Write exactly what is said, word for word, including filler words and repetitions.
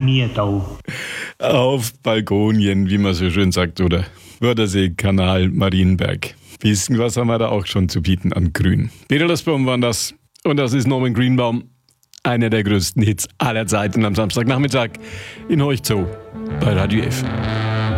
mir da. Auf Balkonien, wie man so schön sagt, oder? Wörthersee, Kanal, Marienberg. Bisschen was haben wir da auch schon zu bieten an Grün. Peterlersbaum waren das. Und das ist Norman Greenbaum. Einer der größten Hits aller Zeiten am Samstagnachmittag in Heuchzow bei Radio F.